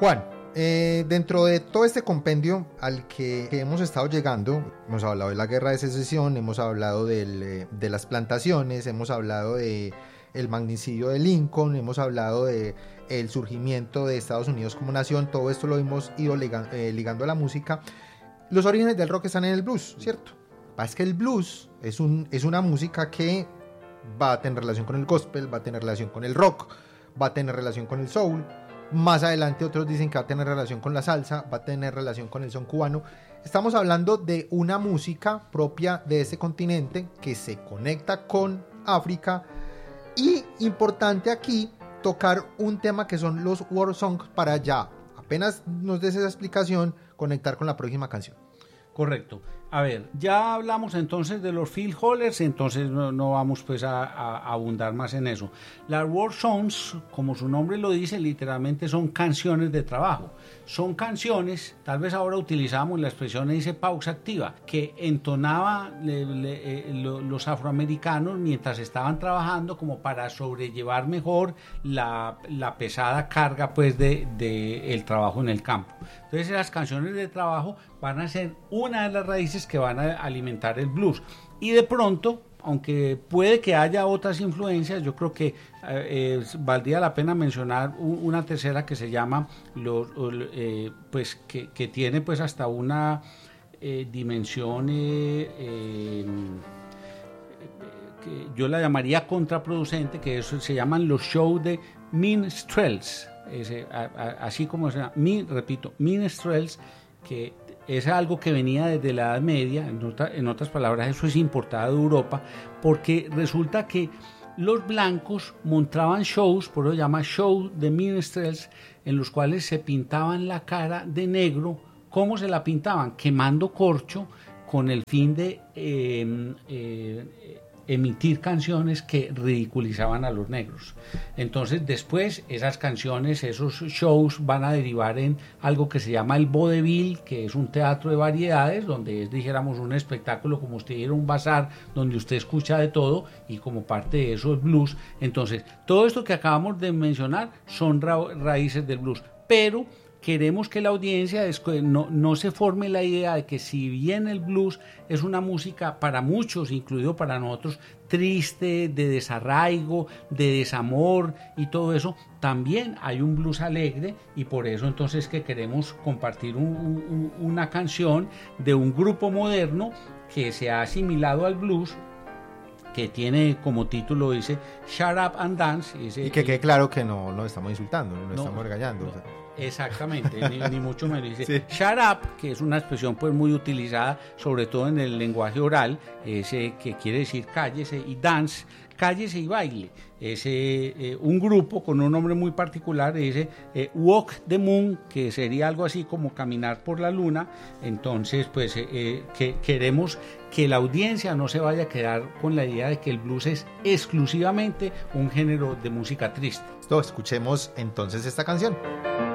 Juan, dentro de todo este compendio al que hemos estado llegando, hemos hablado de la guerra de secesión, hemos hablado de las plantaciones, hemos hablado de el magnicidio de Lincoln, hemos hablado de el surgimiento de Estados Unidos como nación. Todo esto lo hemos ido ligando a la música. Los orígenes del rock están en el blues, ¿cierto? Es que el blues es una música que va a tener relación con el gospel, va a tener relación con el rock, va a tener relación con el soul. Más adelante otros dicen que va a tener relación con la salsa, va a tener relación con el son cubano. Estamos hablando de una música propia de ese continente que se conecta con África. Y importante aquí tocar un tema que son los war songs, para ya, apenas nos des esa explicación, conectar con la próxima canción. Correcto. A ver, ya hablamos entonces de los field holders, entonces no vamos pues a abundar más en eso. Las war songs, como su nombre lo dice, literalmente son canciones de trabajo. Son canciones, tal vez ahora utilizamos la expresión dice pausa activa, que entonaba los afroamericanos mientras estaban trabajando como para sobrellevar mejor la pesada carga pues de el trabajo en el campo. Entonces las canciones de trabajo van a ser una de las raíces que van a alimentar el blues. Y de pronto, aunque puede que haya otras influencias, yo creo que valdría la pena mencionar una tercera que se llama pues que tiene pues hasta una dimensión que yo la llamaría contraproducente, que eso se llaman los shows de minstrels, así como se llama, minstrels, que es algo que venía desde la Edad Media. En otras palabras, eso es importado de Europa, porque resulta que los blancos montaban shows, por eso se llama show de minstrels, en los cuales se pintaban la cara de negro. ¿Cómo se la pintaban? Quemando corcho, con el fin de emitir canciones que ridiculizaban a los negros. Entonces después esas canciones, esos shows van a derivar en algo que se llama el vodevil, que es un teatro de variedades, donde es, dijéramos, un espectáculo como usted diera un bazar, donde usted escucha de todo, y como parte de eso es blues. Entonces todo esto que acabamos de mencionar son raíces del blues, pero queremos que la audiencia no se forme la idea de que si bien el blues es una música para muchos, incluido para nosotros, triste, de desarraigo, de desamor y todo eso, también hay un blues alegre, y por eso entonces que queremos compartir una canción de un grupo moderno que se ha asimilado al blues, que tiene como título, dice Shut Up and Dance. Y que quede claro que no estamos insultando, no estamos regañando. Exactamente, ni mucho menos. Dice sí. Shut up, que es una expresión pues muy utilizada, sobre todo en el lenguaje oral, que quiere decir cállese, y dance, cállese y baile. Es un grupo con un nombre muy particular, dice Walk the Moon, que sería algo así como caminar por la luna. Entonces pues que queremos que la audiencia no se vaya a quedar con la idea de que el blues es exclusivamente un género de música triste. Escuchemos entonces esta canción.